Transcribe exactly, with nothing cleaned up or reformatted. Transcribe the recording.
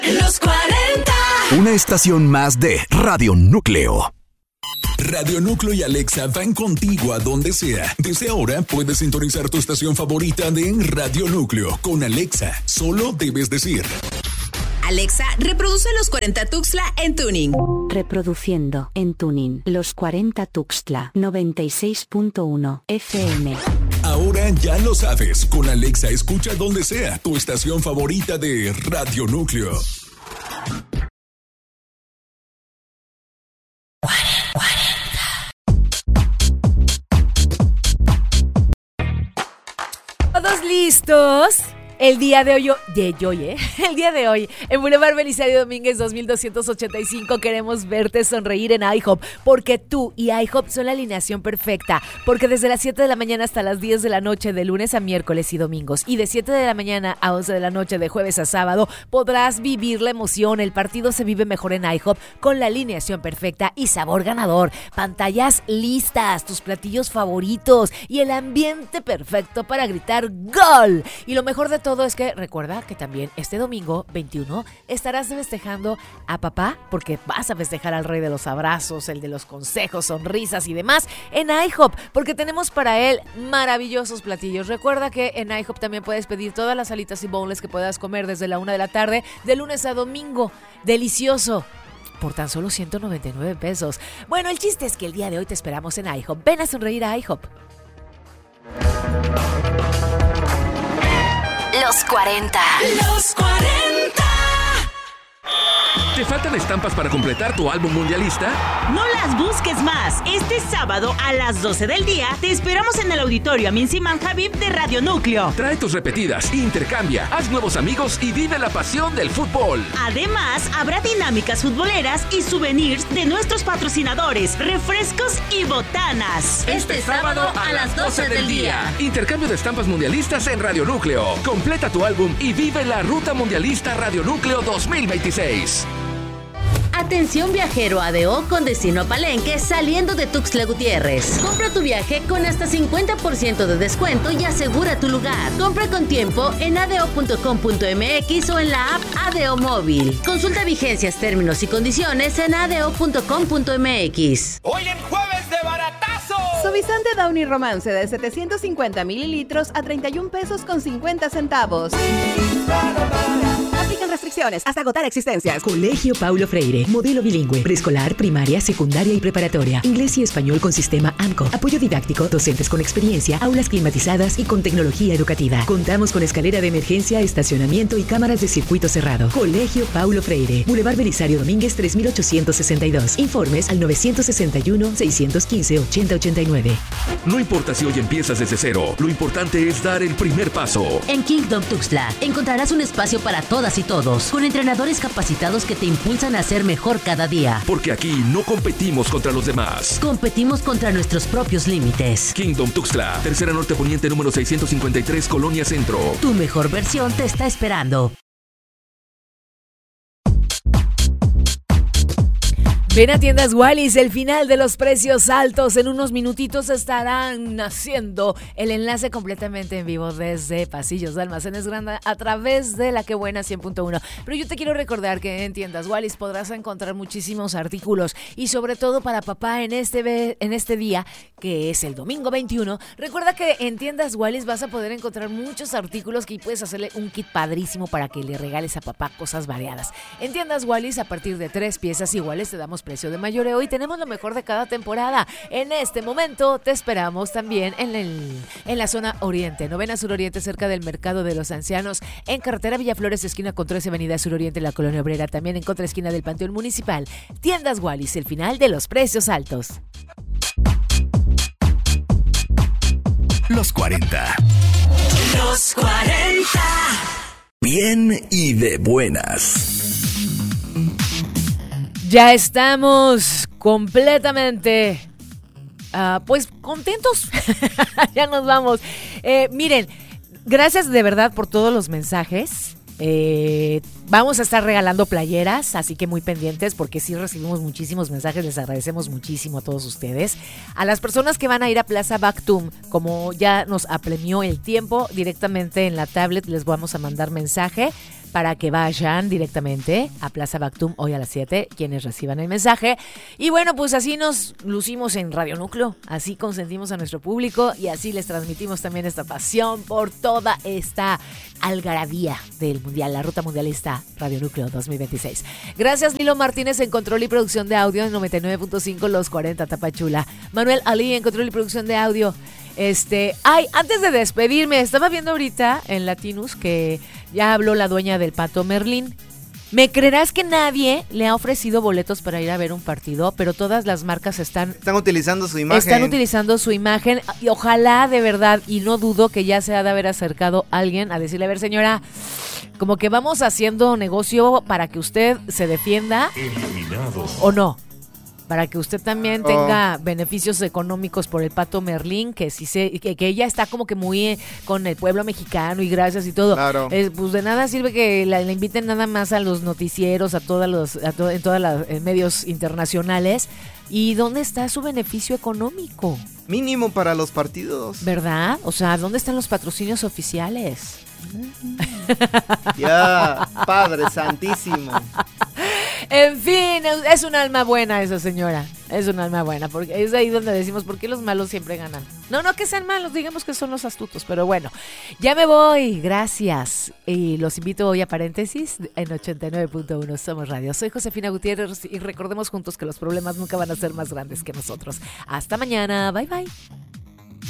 Los cuarenta. Una estación más de Radio Núcleo. Radio Núcleo y Alexa van contigo a donde sea. Desde ahora puedes sintonizar tu estación favorita de Radio Núcleo. Con Alexa, solo debes decir: Alexa, reproduce Los cuarenta Tuxtla en tuning. Reproduciendo en tuning Los cuarenta Tuxtla noventa y seis punto uno F M. Ahora ya lo sabes. Con Alexa escucha donde sea tu estación favorita de Radio Núcleo. ¿Todos listos? El día de hoy, de hoy, ¿eh? El día de hoy, en Boulevard Belisario Domínguez dos mil doscientos ochenta y cinco queremos verte sonreír en IHOP, porque tú y IHOP son la alineación perfecta, porque desde las siete de la mañana hasta las diez de la noche de lunes a miércoles y domingos, y de siete de la mañana a once de la noche de jueves a sábado, podrás vivir la emoción. El partido se vive mejor en IHOP con la alineación perfecta y sabor ganador, pantallas listas, tus platillos favoritos y el ambiente perfecto para gritar ¡gol! Y lo mejor de todo Todo es que recuerda que también este domingo veintiuno estarás festejando a papá, porque vas a festejar al rey de los abrazos, el de los consejos, sonrisas y demás en IHOP, porque tenemos para él maravillosos platillos. Recuerda que en IHOP también puedes pedir todas las alitas y boneless que puedas comer desde la una de la tarde, de lunes a domingo. Delicioso, por tan solo ciento noventa y nueve pesos. Bueno, el chiste es que el día de hoy te esperamos en IHOP. Ven a sonreír a IHOP. Los cuarenta. Los cuarenta. ¿Te faltan estampas para completar tu álbum mundialista? No las busques más. Este sábado a las doce del día te esperamos en el auditorio Amin Siman Habib de Radio Núcleo. Trae tus repetidas, intercambia, haz nuevos amigos y vive la pasión del fútbol. Además, habrá dinámicas futboleras y souvenirs de nuestros patrocinadores, refrescos y botanas. Este sábado a las doce del día. Intercambio de estampas mundialistas en Radio Núcleo. Completa tu álbum y vive la Ruta Mundialista Radio Núcleo dos mil veintiséis. Atención viajero A D O con destino a Palenque saliendo de Tuxtla Gutiérrez. Compra tu viaje con hasta cincuenta por ciento de descuento y asegura tu lugar. Compra con tiempo en a d o punto com punto m x o en la app A D O Móvil. Consulta vigencias, términos y condiciones en a d o punto com punto m x. Hoy en jueves de baratazo. Suavizante Downy Romance de setecientos cincuenta mililitros a treinta y un pesos con cincuenta centavos. Aplican restricciones hasta agotar existencias. Colegio Paulo Freire, modelo bilingüe, preescolar, primaria, secundaria y preparatoria, inglés y español con sistema A M C O, apoyo didáctico, docentes con experiencia, aulas climatizadas y con tecnología educativa. Contamos con escalera de emergencia, estacionamiento y cámaras de circuito cerrado. Colegio Paulo Freire, Boulevard Belisario Domínguez tres mil ochocientos sesenta y dos. Informes al novecientos sesenta y uno, seiscientos quince, ochenta ochenta y nueve. No importa si hoy empiezas desde cero, lo importante es dar el primer paso. En Kingdom Tuxtla encontrarás un espacio para todas y todos, con entrenadores capacitados que te impulsan a ser mejor cada día. Porque aquí no competimos contra los demás. Competimos contra nuestros propios límites. Kingdom Tuxtla, Tercera Norte Poniente número seiscientos cincuenta y tres, Colonia Centro. Tu mejor versión te está esperando. Ven a Tiendas Wallis, el final de los precios altos. En unos minutitos estarán haciendo el enlace completamente en vivo desde Pasillos de Almacenes Grande a través de la Que Buena cien punto uno. Pero yo te quiero recordar que en Tiendas Wallis podrás encontrar muchísimos artículos y sobre todo para papá en este, en este día, que es el domingo veintiuno. Recuerda que en Tiendas Wallis vas a poder encontrar muchos artículos que puedes hacerle un kit padrísimo para que le regales a papá cosas variadas. En Tiendas Wallis, a partir de tres piezas iguales te damos precio de mayoreo y tenemos lo mejor de cada temporada. En este momento te esperamos también en, el, en la zona oriente, novena suroriente, cerca del Mercado de los Ancianos, en carretera Villaflores, esquina con trece, avenida suroriente, la Colonia Obrera, también en contraesquina del Panteón Municipal. Tiendas Wallis, el final de los precios altos. Los cuarenta. Los cuarenta. Bien y de buenas. Ya estamos completamente, uh, pues, contentos. Ya nos vamos. Eh, miren, gracias de verdad por todos los mensajes. Eh, Vamos a estar regalando playeras, así que muy pendientes porque sí recibimos muchísimos mensajes, les agradecemos muchísimo a todos ustedes. A las personas que van a ir a Plaza Bactum, como ya nos apremió el tiempo, directamente en la tablet les vamos a mandar mensaje para que vayan directamente a Plaza Bactum hoy a las siete, quienes reciban el mensaje. Y bueno, pues así nos lucimos en Radio Núcleo, así consentimos a nuestro público y así les transmitimos también esta pasión por toda esta algarabía del Mundial, la Ruta Mundialista Radio Núcleo dos mil veintiséis. Gracias Lilo Martínez en control y producción de audio en noventa y nueve punto cinco Los cuarenta Tapachula. Manuel Ali en control y producción de audio. Este, ay, antes de despedirme, estaba viendo ahorita en Latinus que ya habló la dueña del Pato Merlín. ¿Me creerás que nadie le ha ofrecido boletos para ir a ver un partido? Pero todas las marcas están... Están utilizando su imagen. Están utilizando su imagen y ojalá de verdad, y no dudo que ya se ha de haber acercado alguien a decirle, a ver señora, como que vamos haciendo negocio para que usted se defienda. Eliminado. ¿O no? Para que usted también tenga oh. beneficios económicos por el Pato Merlín, que sí se, que, que ella está como que muy eh, con el pueblo mexicano y gracias y todo. Claro. Eh, pues de nada sirve que la, la inviten nada más a los noticieros, a todos los, a to, en todos los eh, medios internacionales. ¿Y dónde está su beneficio económico? Mínimo para los partidos. ¿Verdad? O sea, ¿dónde están los patrocinios oficiales? Ya, Padre Santísimo. En fin, es un alma buena esa señora. Es un alma buena, porque es ahí donde decimos por qué los malos siempre ganan. No, no que sean malos, digamos que son los astutos, pero bueno, ya me voy, gracias. Y los invito hoy a Paréntesis en ochenta y nueve punto uno Somos Radio. Soy Josefina Gutiérrez y recordemos juntos que los problemas nunca van a ser más grandes que nosotros. Hasta mañana, bye bye.